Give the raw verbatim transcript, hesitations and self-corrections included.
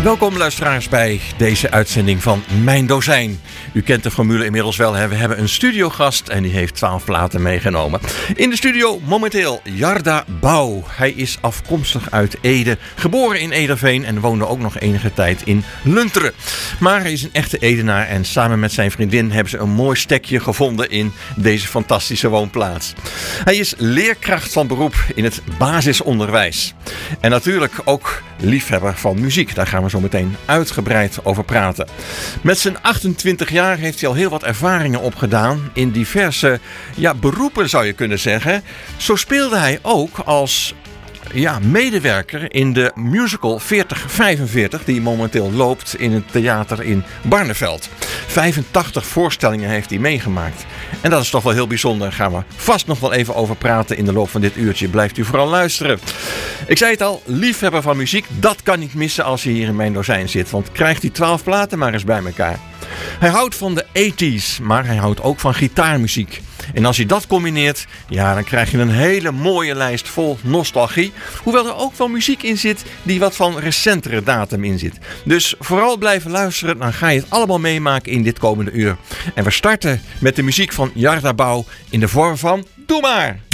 Welkom luisteraars bij deze uitzending van Mijn Dozijn. U kent de formule inmiddels wel. Hè? We hebben een studiogast en die heeft twaalf platen meegenomen. In de studio momenteel Jarda Bouw. Hij is afkomstig uit Ede, geboren in Ederveen en woonde ook nog enige tijd in Lunteren. Maar hij is een echte Edenaar en samen met zijn vriendin hebben ze een mooi stekje gevonden in deze fantastische woonplaats. Hij is leerkracht van beroep in het basisonderwijs. En natuurlijk ook liefhebber van muziek. Daar gaan we zo meteen uitgebreid over praten. Met zijn achtentwintig jaar heeft hij al heel wat ervaringen opgedaan in diverse ja, beroepen zou je kunnen zeggen. Zo speelde hij ook als ja, medewerker in de musical veertig vijfenveertig die momenteel loopt in het theater in Barneveld. vijfentachtig voorstellingen heeft hij meegemaakt. En dat is toch wel heel bijzonder. Daar gaan we vast nog wel even over praten in de loop van dit uurtje. Blijft u vooral luisteren. Ik zei het al, liefhebber van muziek, dat kan niet missen als je hier in Mijn Dozijn zit. Want krijgt die twaalf platen maar eens bij elkaar. Hij houdt van de tachtiger, maar hij houdt ook van gitaarmuziek. En als je dat combineert, ja, dan krijg je een hele mooie lijst vol nostalgie. Hoewel er ook wel muziek in zit die wat van recentere datum in zit. Dus vooral blijven luisteren, dan ga je het allemaal meemaken in dit komende uur. En we starten met de muziek van Jarda Bouw in de vorm van Doe maar!